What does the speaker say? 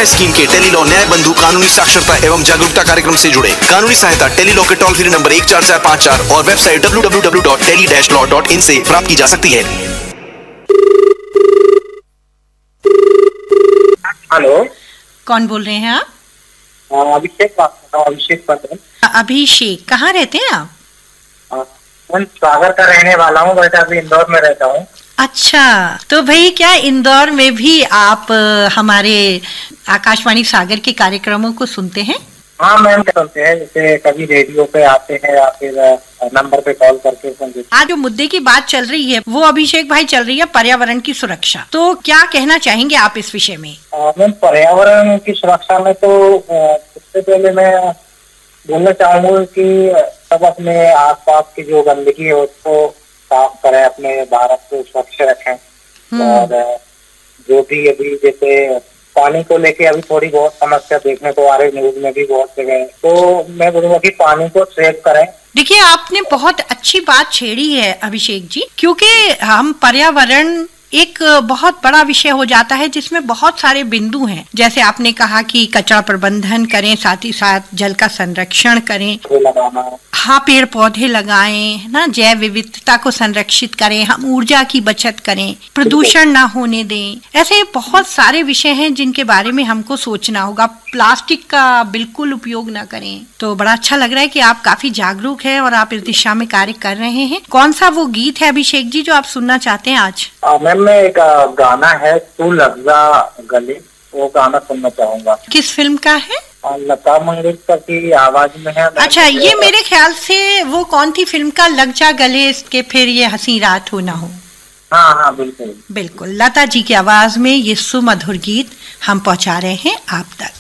न्याय स्कीम के टेलीलॉ न्याय बंधु कानूनी साक्षरता एवं जागरूकता कार्यक्रम से जुड़े। कानूनी सहायता टेलीलॉ के टोल फ्री नंबर 14454 और वेबसाइट www.tele-law.in से प्राप्त की जा सकती है। हेलो, कौन बोल रहे हैं आप? अभिषेक बात कर रहा हूँ। अभिषेक पटेल। अभिषेक, कहाँ रहते हैं आप? मैं सागर का रहने वाला हूँ, बट अभी इंदौर में रहता हूँ। अच्छा, तो भाई क्या इंदौर में भी आप हमारे आकाशवाणी सागर के कार्यक्रमों को सुनते हैं? हाँ मैम, सुनते हैं, जैसे कभी रेडियो पे आते हैं या फिर नंबर पे कॉल करके सुनते हैं। आज जो मुद्दे की बात चल रही है वो अभिषेक भाई चल रही है पर्यावरण की सुरक्षा। तो क्या कहना चाहेंगे आप इस विषय में? मैम, पर्यावरण की सुरक्षा में तो सबसे पहले मैं बोलना चाहूंगा कि सब अपने आसपास की जो गंदगी है उसको साफ करें, अपने भारत को स्वच्छ रखें। और जो भी अभी जैसे पानी को लेके अभी थोड़ी बहुत समस्या देखने को आ रही, न्यूज में भी बहुत जगह, तो मैं बोलूंगा कि पानी को सेव करें। देखिए, आपने बहुत अच्छी बात छेड़ी है अभिषेक जी, क्योंकि हम पर्यावरण एक बहुत बड़ा विषय हो जाता है जिसमें बहुत सारे बिंदु हैं। जैसे आपने कहा कि कचरा प्रबंधन करें, साथ ही साथ जल का संरक्षण करें, हाँ पेड़ पौधे लगाएं, है ना, जैव विविधता को संरक्षित करें, हम ऊर्जा की बचत करें, प्रदूषण ना होने दें। ऐसे बहुत सारे विषय हैं जिनके बारे में हमको सोचना होगा। प्लास्टिक का बिल्कुल उपयोग ना करें। तो बड़ा अच्छा लग रहा है कि आप काफी जागरूक हैं और आप इस दिशा में कार्य कर रहे हैं। कौन सा वो गीत है अभिषेक जी जो आप सुनना चाहते हैं आज? मैम, मैं एक गाना है तू लग जा गले, वो गाना सुनना चाहूंगा। किस फिल्म का है? लता मंगेशकर की आवाज में है। अच्छा, ये मेरे ख्याल से वो कौन थी फिल्म का, लग जा गले के फिर ये हंसी रात हो ना हो। हाँ हाँ, बिल्कुल बिल्कुल, लता जी की आवाज में ये सुमधुर गीत हम पहुंचा रहे हैं आप तक।